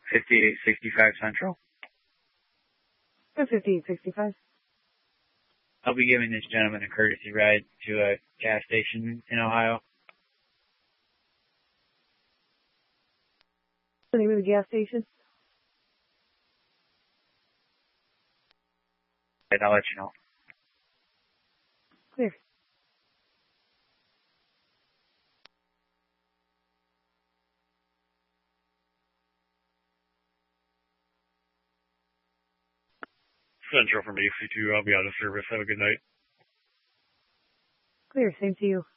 5865 Central. 5865. I'll be giving this gentleman a courtesy ride to a gas station in Ohio. The name of the gas station? And I'll let you know. Clear. Central from AC2. I'll be out of service. Have a good night. Clear. Same to you.